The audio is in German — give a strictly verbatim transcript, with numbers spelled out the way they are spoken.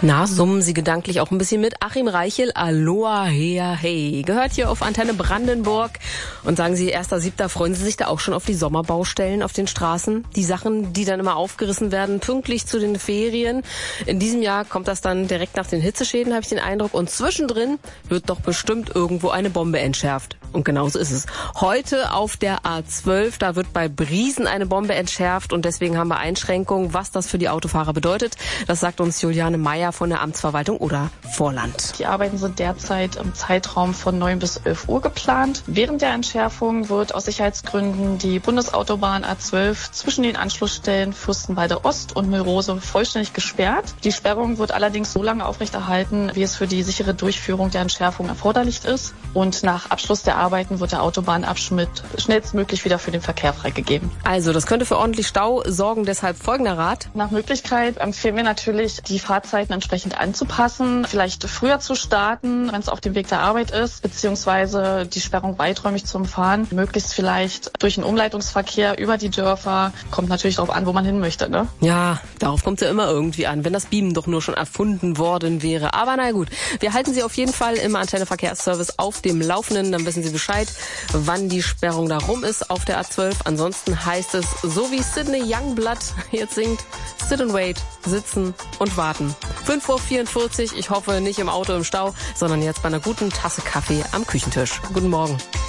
Na, summen Sie gedanklich auch ein bisschen mit. Achim Reichel, Aloha, Hea, Hey. Gehört hier auf Antenne Brandenburg. Und sagen Sie, erster Siebter, freuen Sie sich da auch schon auf die Sommerbaustellen auf den Straßen? Die Sachen, die dann immer aufgerissen werden, pünktlich zu den Ferien. In diesem Jahr kommt das dann direkt nach den Hitzeschäden, habe ich den Eindruck. Und zwischendrin wird doch bestimmt irgendwo eine Bombe entschärft. Und genauso ist es. Heute auf der A zwölf, da wird bei Briesen eine Bombe entschärft. Und deswegen haben wir Einschränkungen, was das für die Autofahrer bedeutet. Das sagt uns Juliane Meyer von der Amtsverwaltung oder Vorland. Die Arbeiten sind derzeit im Zeitraum von neun bis elf Uhr geplant. Während der Entschärfung wird aus Sicherheitsgründen die Bundesautobahn A zwölf zwischen den Anschlussstellen Fürstenwalde Ost und Müllrose vollständig gesperrt. Die Sperrung wird allerdings so lange aufrechterhalten, wie es für die sichere Durchführung der Entschärfung erforderlich ist. Und nach Abschluss der Arbeiten wird der Autobahnabschnitt schnellstmöglich wieder für den Verkehr freigegeben. Also, das könnte für ordentlich Stau sorgen, deshalb folgender Rat. Nach Möglichkeit empfehlen wir natürlich, die Fahrzeiten entsprechend anzupassen, vielleicht früher zu starten, wenn es auf dem Weg der Arbeit ist, beziehungsweise die Sperrung weiträumig zu umfahren, möglichst vielleicht durch einen Umleitungsverkehr über die Dörfer. Kommt natürlich darauf an, wo man hin möchte, ne? Ja, darauf kommt es ja immer irgendwie an, wenn das Beamen doch nur schon erfunden worden wäre. Aber na gut, wir halten Sie auf jeden Fall im Antenne Verkehrsservice auf dem Laufenden, dann wissen Sie Bescheid, wann die Sperrung da rum ist auf der A zwölf. Ansonsten heißt es, so wie Sidney Youngblood jetzt singt, sit and wait, sitzen und warten. fünf Uhr vierundvierzig, ich hoffe nicht im Auto im Stau, sondern jetzt bei einer guten Tasse Kaffee am Küchentisch. Guten Morgen.